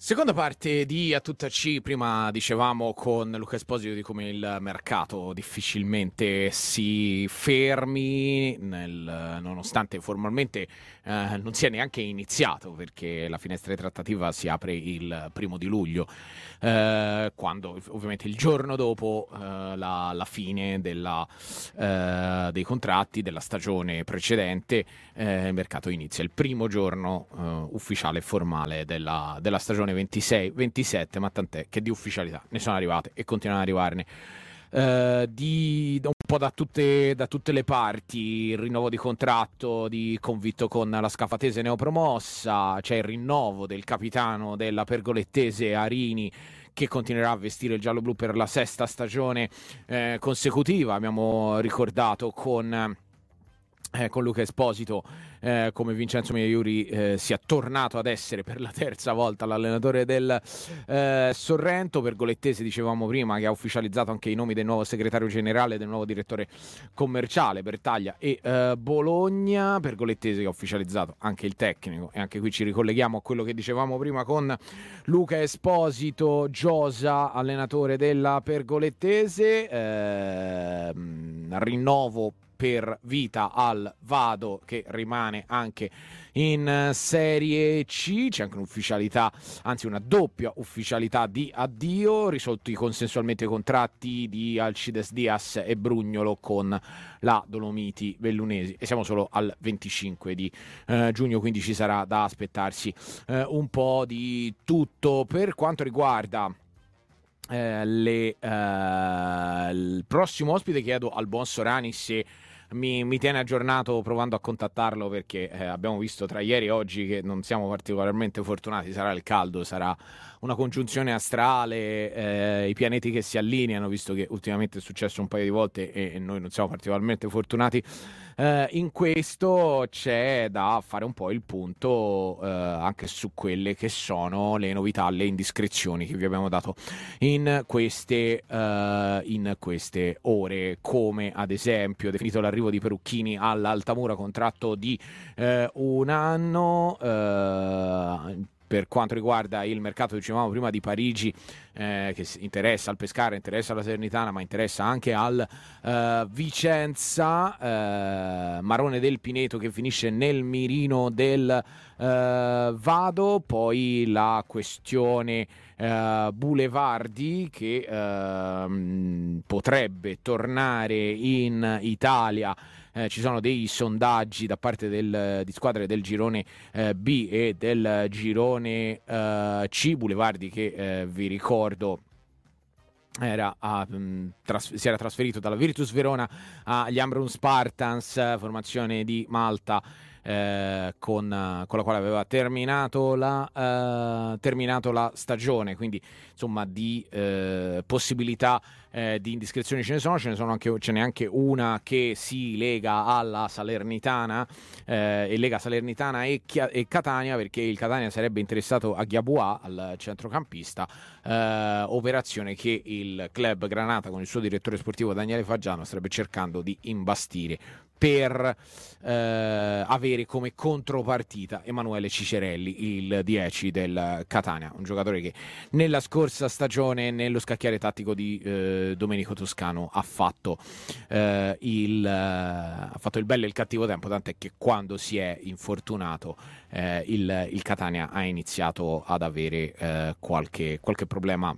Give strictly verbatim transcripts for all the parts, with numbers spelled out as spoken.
Seconda parte di A Tutta C. Prima dicevamo con Luca Esposito di come il mercato difficilmente si fermi, nel, nonostante formalmente eh, non sia neanche iniziato, perché la finestra di trattativa si apre il primo di luglio, eh, quando ovviamente il giorno dopo eh, la, la fine della, eh, dei contratti della stagione precedente, eh, il mercato inizia il primo giorno eh, ufficiale e formale della, della stagione ventisei ventisette, ma tant'è che di ufficialità ne sono arrivate e continuano ad arrivarne uh, di, un po' da tutte, da tutte le parti. Il rinnovo di contratto di Convitto con la Scafatese neopromossa, c'è il rinnovo del capitano della Pergolettese Arini, che continuerà a vestire il giallo-blu per la sesta stagione eh, consecutiva. Abbiamo ricordato con Eh, con Luca Esposito eh, come Vincenzo Migliuri eh, sia tornato ad essere per la terza volta l'allenatore del eh, Sorrento. Pergolettese, dicevamo prima, che ha ufficializzato anche i nomi del nuovo segretario generale e del nuovo direttore commerciale, Bertaglia e eh, Bologna. Pergolettese che ha ufficializzato anche il tecnico, e anche qui ci ricolleghiamo a quello che dicevamo prima con Luca Esposito. Giosa, allenatore della Pergolettese, eh, rinnovo per vita al Vado, che rimane anche in Serie C. C'è anche un'ufficialità, anzi una doppia ufficialità di addio, risolti consensualmente i contratti di Alcides Diaz e Brugnolo con la Dolomiti Vellunesi, e siamo solo al venticinque di eh, giugno, quindi ci sarà da aspettarsi eh, un po' di tutto. Per quanto riguarda eh, le, eh, il prossimo ospite, chiedo al buon Sorani se Mi, mi tiene aggiornato provando a contattarlo, perché eh, abbiamo visto tra ieri e oggi che non siamo particolarmente fortunati. Sarà il caldo, sarà una congiunzione astrale, eh, i pianeti che si allineano, visto che ultimamente è successo un paio di volte e, e noi non siamo particolarmente fortunati eh, in questo. C'è da fare un po' il punto eh, anche su quelle che sono le novità, le indiscrezioni che vi abbiamo dato in queste, uh, in queste ore, come ad esempio definito l'arrivo di Perucchini all'Altamura, contratto di uh, un anno. Uh, per quanto riguarda il mercato, dicevamo prima, di Parigi, eh, che interessa al Pescara, interessa alla Salernitana, ma interessa anche al uh, Vicenza. uh, Marone del Pineto che finisce nel mirino del uh, Vado. Poi la questione Uh, Boulevardi, che uh, potrebbe tornare in Italia. Eh, ci sono dei sondaggi da parte del, di squadre del girone eh, B e del girone eh, C. Boulevardi, che eh, vi ricordo Era, a, mh, tras- si era trasferito dalla Virtus Verona agli Ambrun Spartans, formazione di Malta, Eh, con, uh, con la quale aveva terminato la, uh, terminato la stagione. Quindi insomma di uh, possibilità uh, di indiscrezioni ce ne sono, ce ne sono anche, ce n'è anche una che si lega alla Salernitana uh, e lega Salernitana e, Chia- e Catania, perché il Catania sarebbe interessato a Ghiaboua, al centrocampista, uh, operazione che il club Granata con il suo direttore sportivo Daniele Faggiano starebbe cercando di imbastire per eh, avere come contropartita Emanuele Cicerelli, il dieci del Catania, un giocatore che nella scorsa stagione nello scacchiere tattico di eh, Domenico Toscano ha fatto, eh, il, eh, ha fatto il bello e il cattivo tempo, tant'è che quando si è infortunato eh, il, il Catania ha iniziato ad avere eh, qualche, qualche problema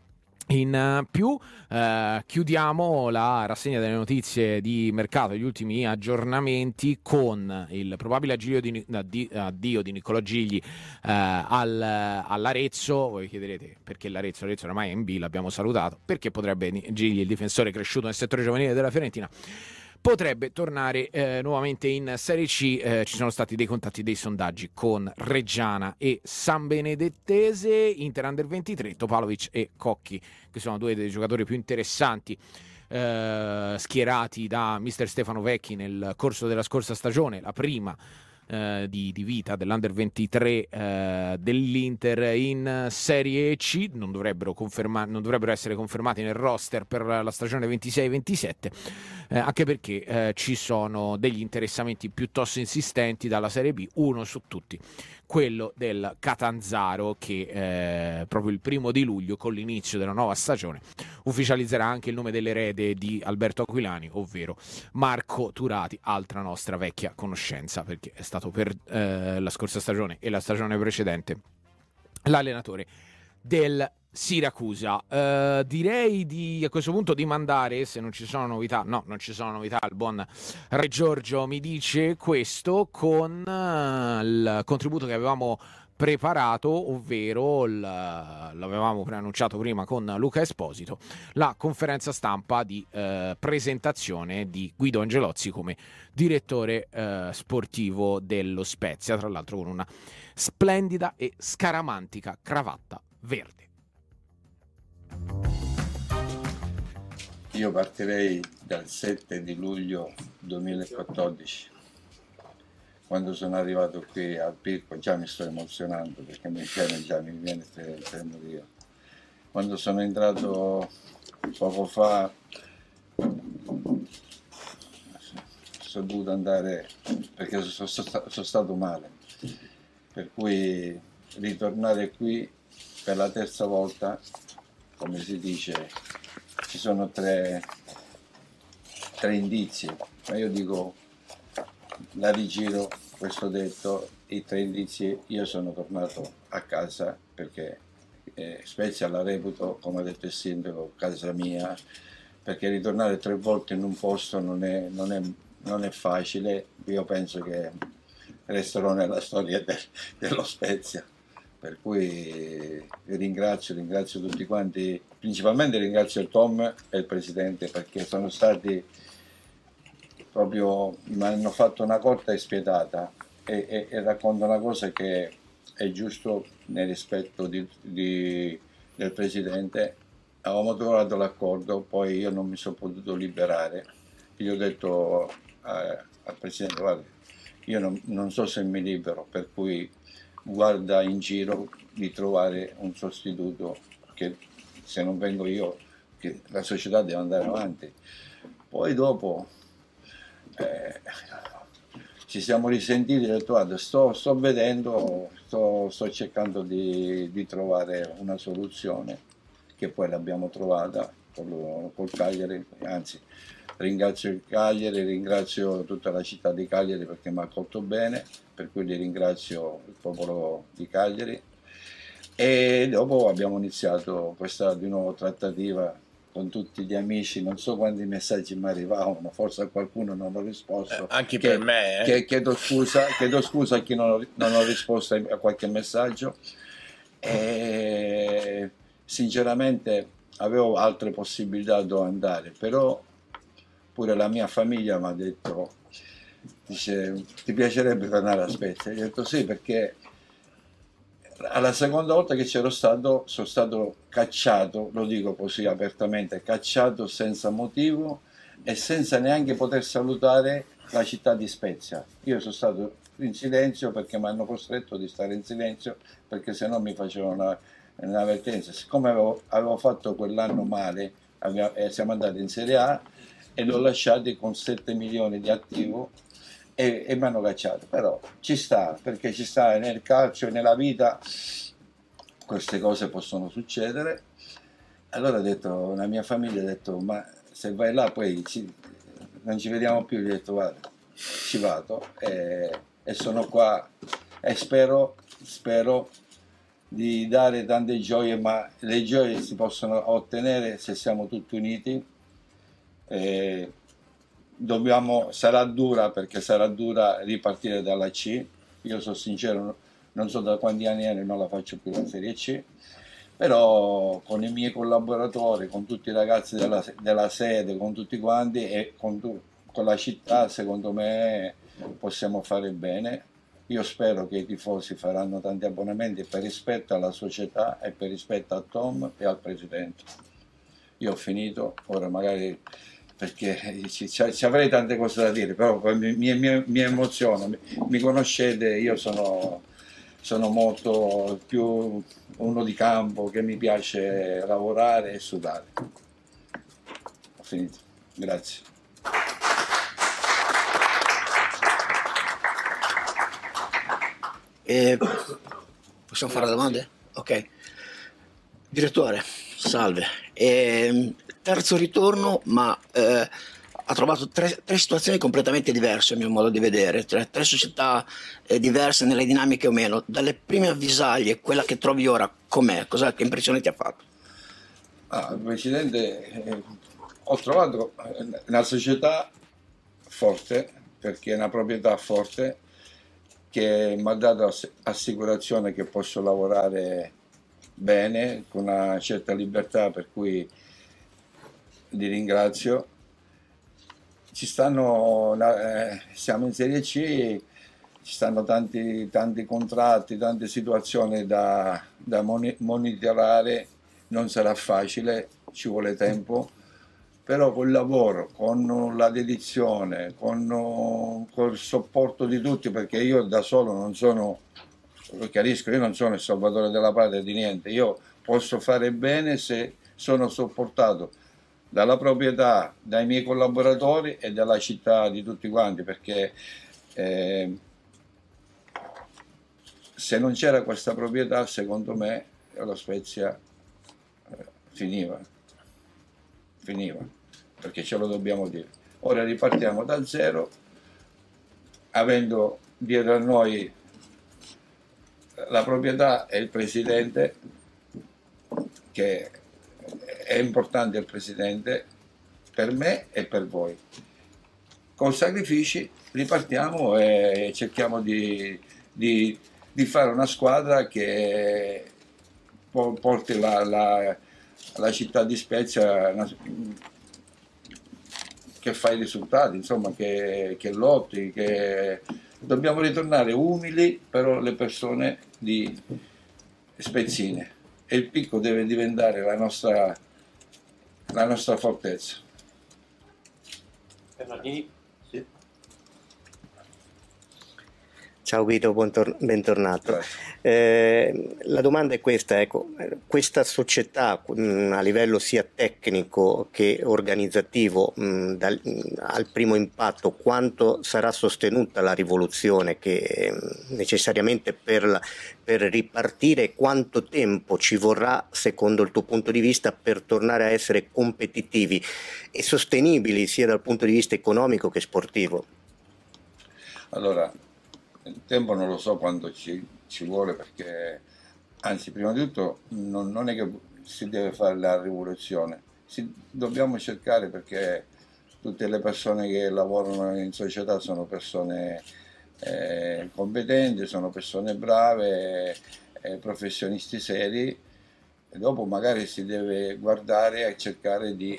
in più. Eh, chiudiamo la rassegna delle notizie di mercato, gli ultimi aggiornamenti, con il probabile addio di, addio di Niccolò Gigli eh, al, all'Arezzo. Voi chiederete perché l'Arezzo? L'Arezzo ormai è in B, l'abbiamo salutato, perché potrebbe Gigli, il difensore cresciuto nel settore giovanile della Fiorentina, potrebbe tornare eh, nuovamente in Serie C. Eh, ci sono stati dei contatti, dei sondaggi con Reggiana e San Benedettese. Inter Under ventitré, Topalovic e Cocchi, che sono due dei giocatori più interessanti eh, schierati da mister Stefano Vecchi nel corso della scorsa stagione. La prima eh, di, di vita dell'Under ventitré eh, dell'Inter in Serie C, non dovrebbero, conferma- non dovrebbero essere confermati nel roster per la stagione ventisei ventisette, eh, anche perché eh, ci sono degli interessamenti piuttosto insistenti dalla Serie B, uno su tutti, quello del Catanzaro, che eh, proprio il primo di luglio, con l'inizio della nuova stagione, ufficializzerà anche il nome dell'erede di Alberto Aquilani, ovvero Marco Turati, altra nostra vecchia conoscenza, perché è stato per eh, la scorsa stagione e la stagione precedente l'allenatore del Siracusa. Uh, direi di a questo punto di mandare, se non ci sono novità, no, non ci sono novità, il buon Re Giorgio mi dice questo con uh, il contributo che avevamo preparato, ovvero il, l'avevamo preannunciato prima con Luca Esposito, la conferenza stampa di uh, presentazione di Guido Angelozzi come direttore uh, sportivo dello Spezia, tra l'altro con una splendida e scaramantica cravatta verde. Io partirei dal sette di luglio duemilaquattordici, quando sono arrivato qui al Pirco. Già mi sto emozionando perché mi viene, già mi viene per morire. Quando sono entrato poco fa sono dovuto andare perché sono, sono, sono stato male, per cui ritornare qui per la terza volta, come si dice, ci sono tre, tre indizi, ma io dico, la rigiro questo detto, i tre indizi. Io sono tornato a casa perché eh, Spezia la reputo, come ha detto il sindaco, casa mia, perché ritornare tre volte in un posto non è, non è, non è facile. Io penso che resterò nella storia de, dello Spezia. Per cui vi ringrazio, ringrazio tutti quanti, principalmente ringrazio il Tom e il Presidente, perché sono stati proprio, mi hanno fatto una corta e spietata, e, e, e racconto una cosa che è giusto nel rispetto di, di, del Presidente. Avevamo trovato l'accordo, poi io non mi sono potuto liberare, gli ho detto eh, al Presidente, guarda, io non, non so se mi libero, per cui guarda in giro di trovare un sostituto, che se non vengo io, che la società deve andare avanti. Poi dopo eh, ci siamo risentiti e ho detto, guarda, sto, sto vedendo, sto, sto cercando di, di trovare una soluzione, che poi l'abbiamo trovata col, col Cagliari. Anzi, ringrazio il Cagliari, ringrazio tutta la città di Cagliari perché mi ha accolto bene, per cui li ringrazio, il popolo di Cagliari. E dopo abbiamo iniziato questa di nuovo trattativa con tutti gli amici. Non so quanti messaggi mi arrivavano, forse a qualcuno non ho risposto. Eh, anche che, per me. Eh. Che, chiedo, scusa, chiedo scusa a chi non ho, non ho risposto a qualche messaggio. E sinceramente avevo altre possibilità dove andare, però pure la mia famiglia mi ha detto, dice, ti piacerebbe tornare a Spezia? Io ho detto sì, perché alla seconda volta che c'ero stato sono stato cacciato, lo dico così apertamente, cacciato senza motivo e senza neanche poter salutare la città di Spezia. Io sono stato in silenzio perché mi hanno costretto di stare in silenzio, perché se no mi facevano una, un'avvertenza. Siccome avevo, avevo fatto quell'anno male, abbiamo, eh, siamo andati in Serie A e l'ho lasciati con sette milioni di attivo e, e mi hanno cacciato. Però ci sta, perché ci sta nel calcio e nella vita, queste cose possono succedere. Allora ho detto, la mia famiglia ha detto, ma se vai là poi ci, non ci vediamo più. Gli ho detto, guarda, ci vado e, e sono qua e spero, spero di dare tante gioie, ma le gioie si possono ottenere se siamo tutti uniti. E dobbiamo, sarà dura, perché sarà dura ripartire dalla C. Io sono sincero, non so da quanti anni è, non la faccio più la Serie C, però con i miei collaboratori, con tutti i ragazzi della, della sede, con tutti quanti e con, con la città, secondo me possiamo fare bene. Io spero che i tifosi faranno tanti abbonamenti per rispetto alla società e per rispetto a Tom e al Presidente. Io ho finito, ora magari perché ci, ci avrei tante cose da dire, però mi, mi, mi, mi emoziono, mi, mi conoscete, io sono, sono molto più uno di campo, che mi piace lavorare e sudare. Ho finito, grazie. Eh, possiamo fare domande? Ok. Direttore, salve. Eh, terzo ritorno, ma eh, ha trovato tre, tre situazioni completamente diverse a mio modo di vedere, tre, tre società eh, diverse nelle dinamiche o meno. Dalle prime avvisaglie, quella che trovi ora, com'è? Cosa, che impressione ti ha fatto? Ah, Presidente, eh, ho trovato una società forte, perché è una proprietà forte, che mi ha dato assicurazione che posso lavorare bene, con una certa libertà, per cui li ringrazio. Ci stanno, eh, siamo in Serie C, ci stanno tanti, tanti contratti, tante situazioni da, da monitorare, non sarà facile, ci vuole tempo, però col lavoro, con la dedizione, con, con il supporto di tutti, perché io da solo non sono, lo chiarisco, io non sono il salvatore della patria di niente, io posso fare bene se sono supportato dalla proprietà, dai miei collaboratori e dalla città di tutti quanti, perché eh, se non c'era questa proprietà, secondo me la Spezia eh, finiva, finiva, perché ce lo dobbiamo dire. Ora ripartiamo da zero, avendo dietro a noi la proprietà e il presidente, che è importante il presidente per me e per voi. Con sacrifici ripartiamo e cerchiamo di, di, di fare una squadra che porti la, la, la città di Spezia, che fa i risultati, insomma, che, che lotti, che dobbiamo ritornare umili, però le persone di spezzine, e il picco deve diventare la nostra, la nostra fortezza. Bernardini? Sì. Ciao Guido, bentornato. Eh, la domanda è questa, ecco, questa società mh, a livello sia tecnico che organizzativo, mh, dal, mh, al primo impatto, quanto sarà sostenuta la rivoluzione che mh, necessariamente per, la, per ripartire, quanto tempo ci vorrà secondo il tuo punto di vista per tornare a essere competitivi e sostenibili sia dal punto di vista economico che sportivo? Allora, il tempo non lo so quando ci, ci vuole, perché anzi, prima di tutto non, non è che si deve fare la rivoluzione, si, dobbiamo cercare, perché tutte le persone che lavorano in società sono persone eh, competenti, sono persone brave, eh, professionisti seri, e dopo magari si deve guardare e cercare di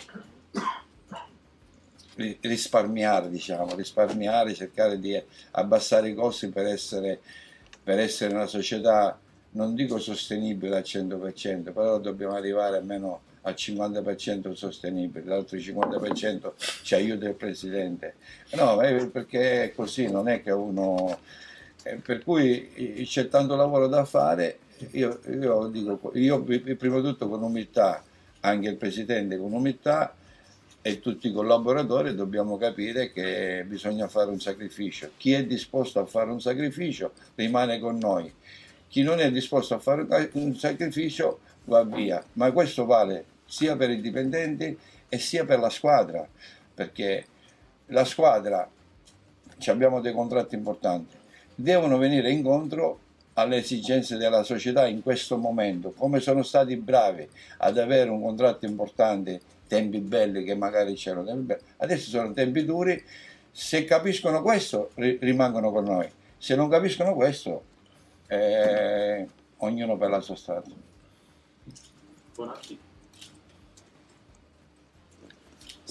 risparmiare, diciamo, risparmiare, cercare di abbassare i costi per essere, per essere una società, non dico sostenibile al cento per cento, però dobbiamo arrivare almeno al cinquanta per cento sostenibile, l'altro cinquanta per cento ci aiuta il Presidente. No, perché è così, non è che uno... Per cui c'è tanto lavoro da fare, io, io dico, io prima di tutto con umiltà, anche il Presidente con umiltà, e tutti i collaboratori dobbiamo capire che bisogna fare un sacrificio. Chi è disposto a fare un sacrificio rimane con noi, chi non è disposto a fare un sacrificio va via, ma questo vale sia per i dipendenti e sia per la squadra, perché la squadra, abbiamo dei contratti importanti, devono venire incontro alle esigenze della società in questo momento. Come sono stati bravi ad avere un contratto importante, tempi belli, che magari c'erano tempi belli, adesso sono tempi duri, se capiscono questo rimangono con noi, se non capiscono questo eh, ognuno per la sua strada. Bonacci.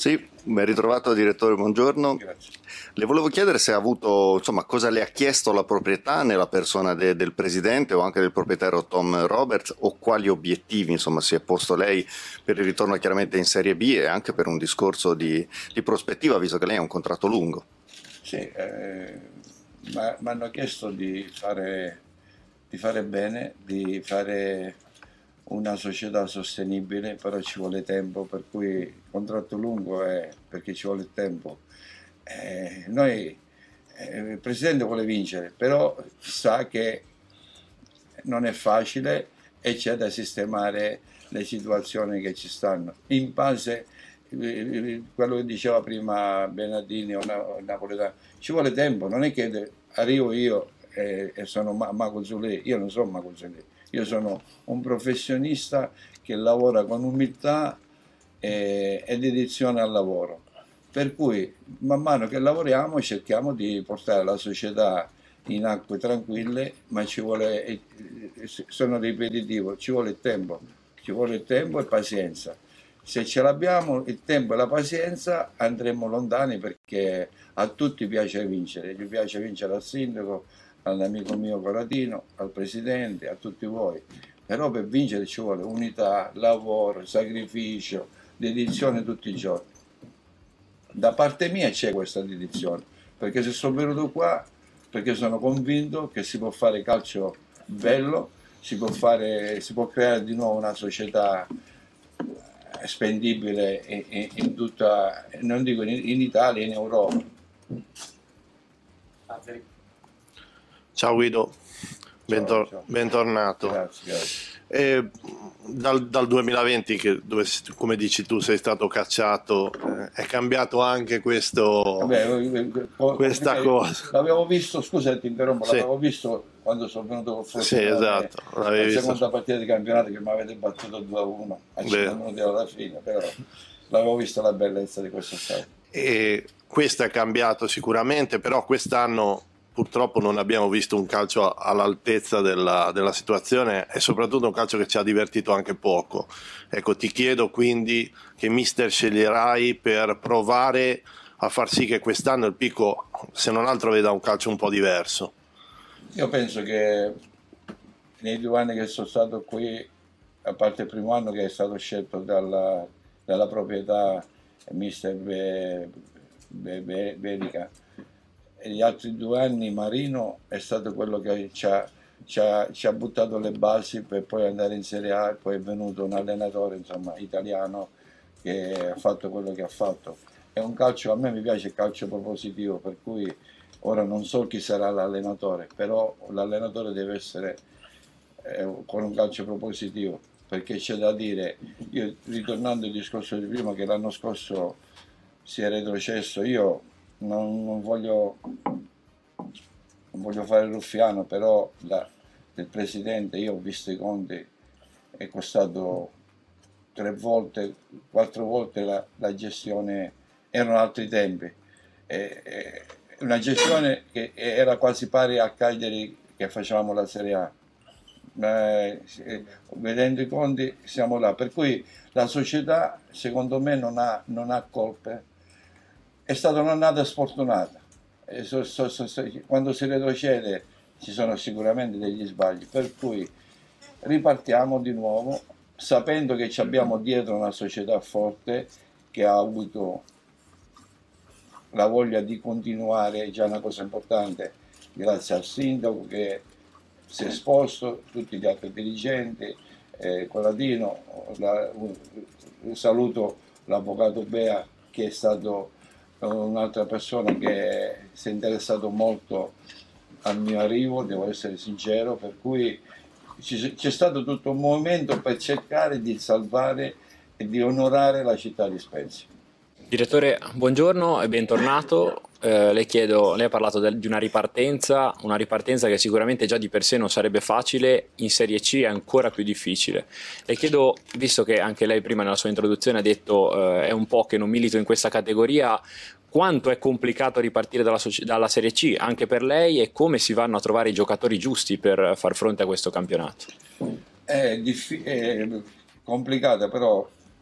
Sì, ben ritrovato direttore, buongiorno. Grazie. Le volevo chiedere se ha avuto, insomma, cosa le ha chiesto la proprietà nella persona de, del presidente o anche del proprietario Tom Roberts, o quali obiettivi, insomma, si è posto lei per il ritorno chiaramente in Serie B e anche per un discorso di, di prospettiva, visto che lei ha un contratto lungo. Sì, eh, mi hanno chiesto di fare, di fare bene, di fare una società sostenibile, però ci vuole tempo, per cui il contratto lungo è perché ci vuole tempo. Eh, noi, eh, il Presidente vuole vincere, però sa che non è facile e c'è da sistemare le situazioni che ci stanno. In base, eh, quello che diceva prima Bernardini o Napoletano, ci vuole tempo, non è che arrivo io e, e sono Mago Zulè, io non sono Mago Zulè, io sono un professionista che lavora con umiltà e, e dedizione al lavoro. Per cui man mano che lavoriamo cerchiamo di portare la società in acque tranquille, ma ci vuole, sono ripetitivo, ci vuole tempo, ci vuole tempo e pazienza. Se ce l'abbiamo il tempo e la pazienza andremo lontani, perché a tutti piace vincere, gli piace vincere al sindaco, all'amico mio Coratino, al presidente, a tutti voi. Però per vincere ci vuole unità, lavoro, sacrificio, dedizione tutti i giorni. Da parte mia c'è questa dedizione, perché se sono venuto qua, perché sono convinto che si può fare calcio bello, si può, fare, si può creare di nuovo una società spendibile in, in tutta, non dico in Italia, in Europa. Ciao Guido, Bentor- ciao, ciao. bentornato. Grazie, grazie. E dal, dal duemilaventi, che, dove come dici tu sei stato cacciato, eh, è cambiato anche questo, Vabbè, questa eh, cosa. L'avevo visto, scusa ti interrompo, sì. l'avevo visto quando sono venuto con Forza. Sì, esatto. La seconda partita di campionato che mi avete battuto due a uno a cinque minuti alla fine, però l'avevo visto la bellezza di questo stadio. E questo è cambiato sicuramente, però quest'anno purtroppo non abbiamo visto un calcio all'altezza della, della situazione e soprattutto un calcio che ci ha divertito anche poco. Ecco, ti chiedo quindi che mister sceglierai per provare a far sì che quest'anno il Pico, se non altro, veda un calcio un po' diverso. Io penso che nei due anni che sono stato qui, a parte il primo anno che è stato scelto dalla, dalla proprietà mister Be, Be, Be, Belica, e gli altri due anni Marino è stato quello che ci ha, ci, ha, ci ha buttato le basi per poi andare in Serie A, e poi è venuto un allenatore, insomma, italiano, che ha fatto quello che ha fatto. È un calcio, a me mi piace il calcio propositivo, per cui ora non so chi sarà l'allenatore, però l'allenatore deve essere eh, con un calcio propositivo, perché c'è da dire, io ritornando al discorso di prima, che l'anno scorso si è retrocesso, io Non, non, voglio, non voglio fare il ruffiano, però la, il presidente, io ho visto i conti, è costato tre volte, quattro volte la, la gestione, erano altri tempi, e, e, una gestione che era quasi pari a Cagliari che facevamo la Serie A. Eh, vedendo i conti siamo là, per cui la società secondo me non ha, non ha colpe. È stata un'annata sfortunata, e so, so, so, so, quando si retrocede ci sono sicuramente degli sbagli, per cui ripartiamo di nuovo sapendo che ci abbiamo dietro una società forte che ha avuto la voglia di continuare, è già una cosa importante, grazie al sindaco che si è esposto, tutti gli altri dirigenti, eh, Coratino, la, un, saluto l'avvocato Bea che è stato un'altra persona che si è interessato molto al mio arrivo, devo essere sincero, per cui c'è stato tutto un movimento per cercare di salvare e di onorare la città di Spezia. Direttore, buongiorno e bentornato. Eh, le chiedo, lei ha parlato del, di una ripartenza, una ripartenza che sicuramente già di per sé non sarebbe facile, in Serie C è ancora più difficile. Le chiedo, visto che anche lei prima nella sua introduzione ha detto eh, è un po' che non milito in questa categoria, quanto è complicato ripartire dalla, dalla Serie C anche per lei e come si vanno a trovare i giocatori giusti per far fronte a questo campionato? È, diffi- è complicata, però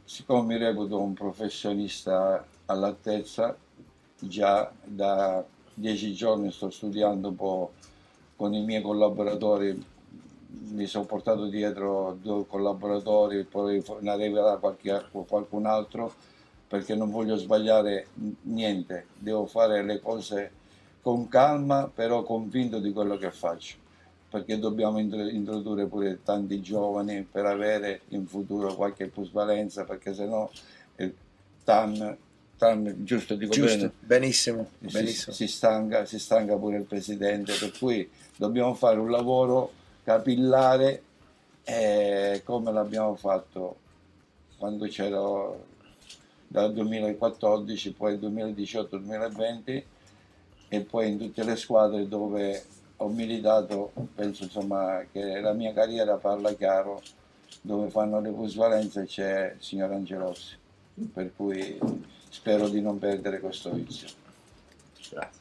siccome mi reputo un professionista all'altezza, già da dieci giorni sto studiando un po' con i miei collaboratori, mi sono portato dietro due collaboratori, poi ne arriverà qualche, qualcun altro, perché non voglio sbagliare niente, devo fare le cose con calma, però convinto di quello che faccio, perché dobbiamo introdurre pure tanti giovani per avere in futuro qualche plusvalenza, perché sennò il T A M, T A M giusto dico Giusto, bene, benissimo, si, benissimo. si stanca, si stanca pure il presidente, per cui dobbiamo fare un lavoro capillare eh, come l'abbiamo fatto quando c'ero dal duemilaquattordici, poi duemiladiciotto duemilaventi e poi in tutte le squadre dove ho militato. Penso insomma che la mia carriera parla chiaro, dove fanno le plusvalenze c'è il signor Angelossi, per cui spero di non perdere questo vizio. Grazie.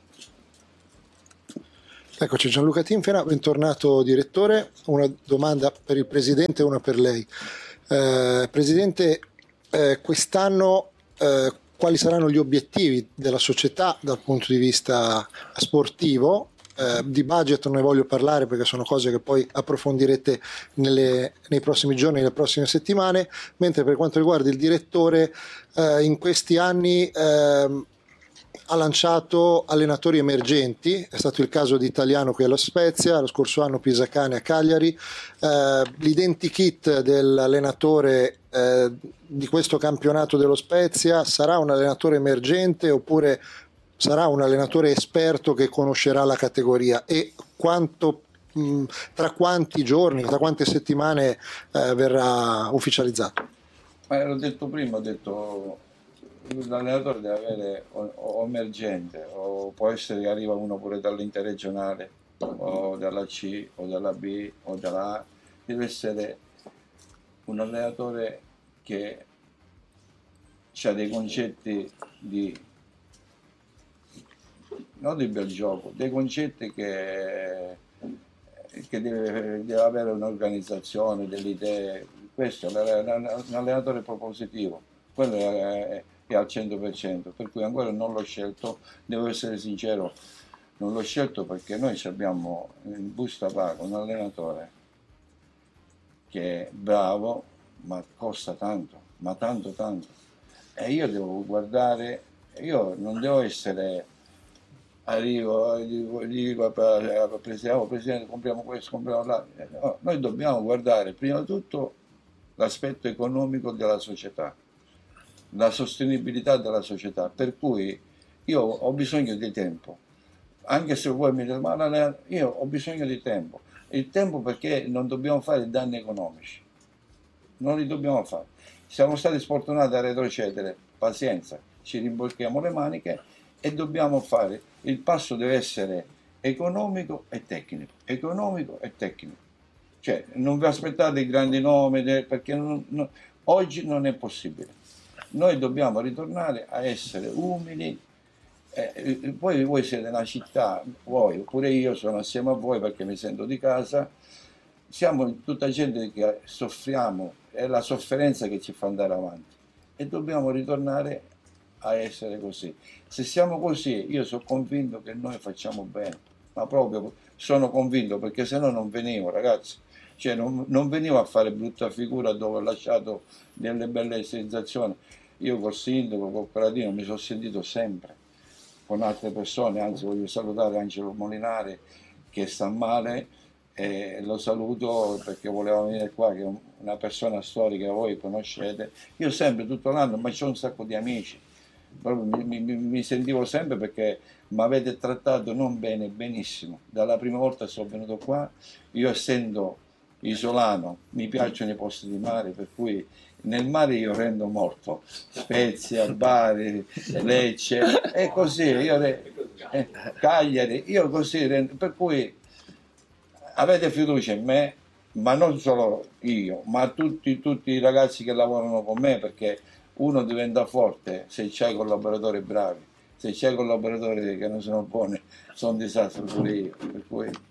Eccoci, Gianluca Tinfena, bentornato direttore. Una domanda per il Presidente e una per lei. Eh, Presidente, eh, quest'anno eh, quali saranno gli obiettivi della società dal punto di vista sportivo? Eh, di budget non ne voglio parlare perché sono cose che poi approfondirete nelle, nei prossimi giorni, nelle prossime settimane, mentre per quanto riguarda il direttore, eh, in questi anni eh, ha lanciato allenatori emergenti, è stato il caso di Italiano qui alla Spezia, lo scorso anno Pisacane a Cagliari, eh, l'identikit dell'allenatore eh, di questo campionato dello Spezia sarà un allenatore emergente oppure sarà un allenatore esperto che conoscerà la categoria, e quanto, mh, tra quanti giorni, tra quante settimane eh, verrà ufficializzato? Ma l'ho detto prima, ho detto l'allenatore deve avere o, o emergente, o può essere che arriva uno pure dall'interregionale o dalla C o dalla B o dalla A, deve essere un allenatore che ha dei concetti di non di bel gioco, dei concetti che, che deve, deve avere un'organizzazione, delle idee. Questo è un allenatore propositivo, quello è, è al cento per cento, per cui ancora non l'ho scelto, devo essere sincero, non l'ho scelto perché noi abbiamo in busta paga un allenatore che è bravo, ma costa tanto, ma tanto tanto, e io devo guardare, io non devo essere, arrivo, gli dico al presidente, oh, presidente, compriamo questo, compriamo là, no, noi dobbiamo guardare prima di tutto l'aspetto economico della società, la sostenibilità della società, per cui io ho bisogno di tempo, anche se voi mi dite, ma io ho bisogno di tempo, il tempo perché non dobbiamo fare danni economici, non li dobbiamo fare, siamo stati sfortunati a retrocedere, pazienza, ci rimbocchiamo le maniche e dobbiamo fare, il passo deve essere economico e tecnico, economico e tecnico, cioè non vi aspettate i grandi nomi perché non, no, oggi non è possibile, noi dobbiamo ritornare a essere umili, eh, poi voi siete una città, voi, oppure io sono assieme a voi perché mi sento di casa, siamo tutta gente che soffriamo, è la sofferenza che ci fa andare avanti e dobbiamo ritornare a essere così. Se siamo così, io sono convinto che noi facciamo bene, ma proprio sono convinto, perché se no non venivo, ragazzi, cioè non, non venivo a fare brutta figura dove ho lasciato delle belle sensazioni. Io col sindaco, col Paladino mi sono sentito sempre, con altre persone, anzi voglio salutare Angelo Molinari che sta male, e lo saluto perché voleva venire qua, che è una persona storica, voi conoscete, io sempre tutto l'anno, ma c'ho un sacco di amici, proprio mi, mi, mi sentivo sempre perché mi avete trattato non bene, benissimo, dalla prima volta che sono venuto qua, io essendo isolano, mi piacciono i posti di mare, per cui nel mare io rendo morto, Spezia, Bari, Lecce, e così, io, eh, Cagliari, io così rendo, per cui avete fiducia in me, ma non solo io, ma tutti, tutti i ragazzi che lavorano con me, perché uno diventa forte se c'hai collaboratori bravi, se c'hai collaboratori che non sono buoni, sono un disastro pure io, per cui